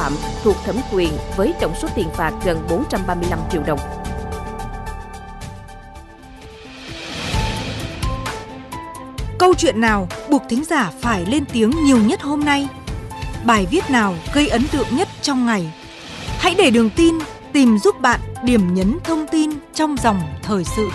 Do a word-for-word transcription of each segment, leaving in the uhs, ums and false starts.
phạm thuộc thẩm quyền với tổng số tiền phạt gần bốn trăm ba mươi lăm triệu đồng. Câu chuyện nào buộc thính giả phải lên tiếng nhiều nhất hôm nay? Bài viết nào gây ấn tượng nhất trong ngày? Hãy để Đường Tin tìm giúp bạn điểm nhấn thông tin trong dòng thời sự.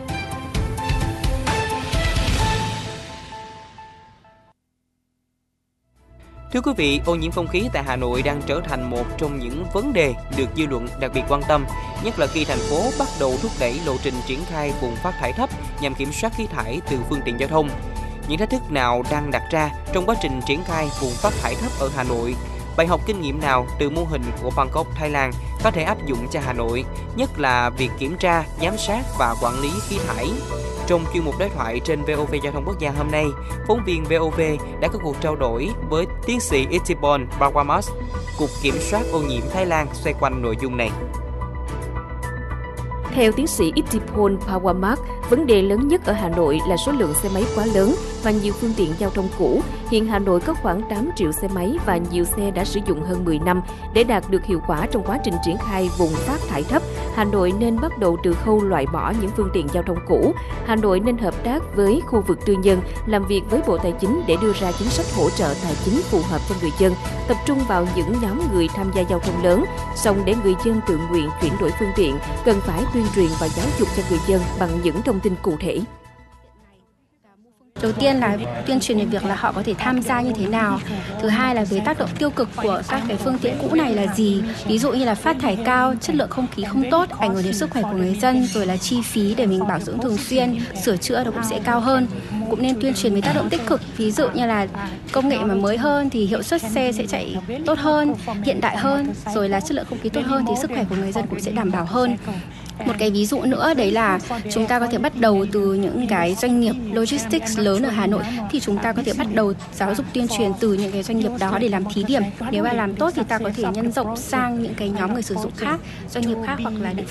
Thưa quý vị, ô nhiễm không khí tại Hà Nội đang trở thành một trong những vấn đề được dư luận đặc biệt quan tâm, nhất là khi thành phố bắt đầu thúc đẩy lộ trình triển khai vùng phát thải thấp nhằm kiểm soát khí thải từ phương tiện giao thông. Những thách thức nào đang đặt ra trong quá trình triển khai vùng phát thải thấp ở Hà Nội? Bài học kinh nghiệm nào từ mô hình của Bangkok, Thái Lan có thể áp dụng cho Hà Nội, nhất là việc kiểm tra, giám sát và quản lý khí thải? Trong chuyên mục đối thoại trên vê o vê Giao thông Quốc gia hôm nay, phóng viên vê o vê đã có cuộc trao đổi với tiến sĩ Ittipon Pawamark, Cục Kiểm soát ô nhiễm Thái Lan xoay quanh nội dung này. Theo tiến sĩ Ittipon Pawamark, vấn đề lớn nhất ở Hà Nội là số lượng xe máy quá lớn và nhiều phương tiện giao thông cũ. Hiện Hà Nội có khoảng tám triệu xe máy và nhiều xe đã sử dụng hơn mười năm. Để đạt được hiệu quả trong quá trình triển khai vùng phát thải thấp, Hà Nội nên bắt đầu từ khâu loại bỏ những phương tiện giao thông cũ. Hà Nội nên hợp tác với khu vực tư nhân, làm việc với Bộ Tài chính để đưa ra chính sách hỗ trợ tài chính phù hợp cho người dân, tập trung vào những nhóm người tham gia giao thông lớn. Song để người dân tự nguyện chuyển đổi phương tiện, cần phải tuyên truyền và giáo dục cho người dân bằng những thông tin cụ thể. Đầu tiên là tuyên truyền về việc là họ có thể tham gia như thế nào. Thứ hai là về tác động tiêu cực của các cái phương tiện cũ này là gì. Ví dụ như là phát thải cao, chất lượng không khí không tốt, ảnh hưởng đến sức khỏe của người dân, rồi là chi phí để mình bảo dưỡng thường xuyên, sửa chữa nó cũng sẽ cao hơn. Cũng nên tuyên truyền về tác động tích cực, ví dụ như là công nghệ mà mới hơn thì hiệu suất xe sẽ chạy tốt hơn, hiện đại hơn, rồi là chất lượng không khí tốt hơn thì sức khỏe của người dân cũng sẽ đảm bảo hơn. Một cái ví dụ nữa đấy là chúng ta có thể bắt đầu từ những cái doanh nghiệp logistics lớn ở Hà Nội, thì chúng ta có thể bắt đầu giáo dục tuyên truyền từ những cái doanh nghiệp đó để làm thí điểm. Nếu mà làm tốt thì ta có thể nhân rộng sang những cái nhóm người sử dụng khác, doanh nghiệp khác hoặc là địa